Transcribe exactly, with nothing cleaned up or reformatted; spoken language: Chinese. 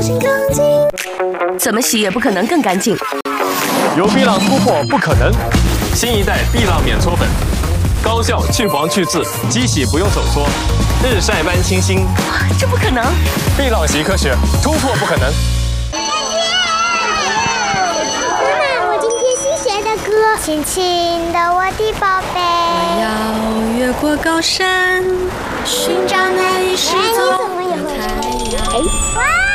心更近。怎么洗也不可能更干净。 有碧浪突破不可能，新一代碧浪免搓粉，高效去黄去渍，机洗不用手搓，日晒般清新。 这不可能！ 碧浪洗科学，突破不可能。 亲亲的我的宝贝， 我要越过高山，寻找那一失踪的太阳。 哇！